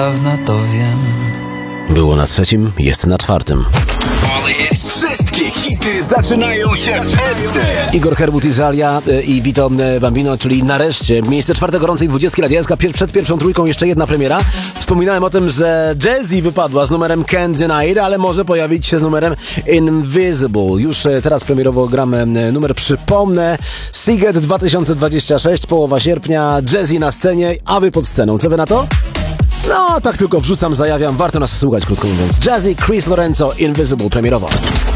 dawna to wiem. Było na 3, jest na 4. Wszystkie hity zaczynają się w Esce. Igor Herbut, Izalia i Vito Bambino, czyli nareszcie miejsce 4 gorącej 20 Radia SK. Przed pierwszą trójką jeszcze jedna premiera. Wspominałem o tym, że Jazzy wypadła z numerem Can't Deny It, ale może pojawić się z numerem Invisible. Już teraz premierowo gramy numer, przypomnę, Seagate 2026, połowa sierpnia, Jazzy na scenie, a wy pod sceną. Co wy na to? No, tak tylko wrzucam, zajawiam, warto nas słuchać, krótko mówiąc. Jazzy, Chris Lorenzo, Invisible premierowo.